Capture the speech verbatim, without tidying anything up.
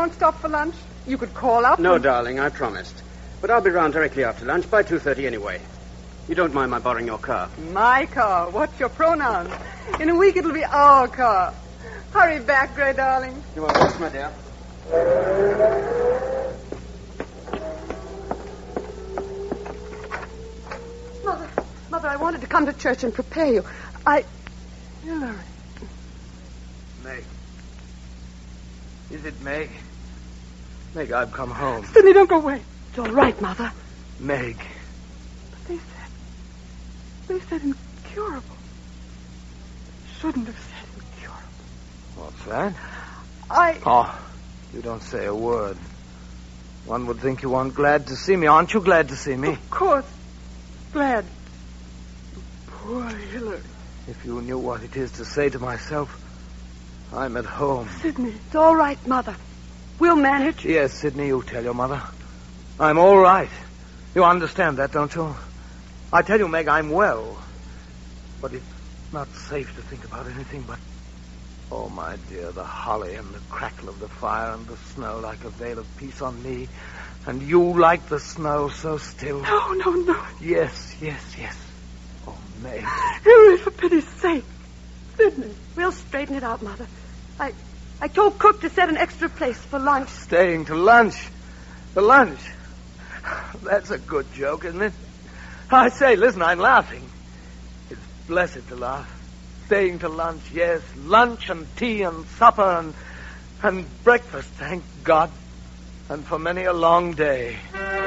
won't stop for lunch? You could call up. No, and... darling, I promised. But I'll be round directly after lunch, by two thirty anyway. You don't mind my borrowing your car? My car? What's your pronouns? In a week it'll be our car. Hurry back, Gray darling. You are yes, my dear. Mother, Mother, I wanted to come to church and prepare you. I... Hillary. Meg. Is it Meg? Meg, I've come home. Sidney, don't go away. It's all right, Mother. Meg. But they said... They said incurable. Shouldn't have said incurable. What's that? I... Oh, you don't say a word. One would think you aren't glad to see me. Aren't you glad to see me? Of course. Glad. Poor Hillary. If you knew what it is to say to myself, I'm at home. Sidney, it's all right, Mother. We'll manage. Yes, Sidney, you tell your mother. I'm all right. You understand that, don't you? I tell you, Meg, I'm well. But it's not safe to think about anything but... Oh, my dear, the holly and the crackle of the fire and the snow like a veil of peace on me. And you like the snow so still. No, no, no. Yes, yes, yes. Oh, Meg. Hillary, for pity's sake. Sidney. We'll straighten it out, Mother. I I told Cook to set an extra place for lunch. Staying to lunch. For lunch. That's a good joke, isn't it? I say, listen, I'm laughing. It's blessed to laugh. Staying to lunch, yes. Lunch and tea and supper and, and breakfast, thank God. And for many a long day.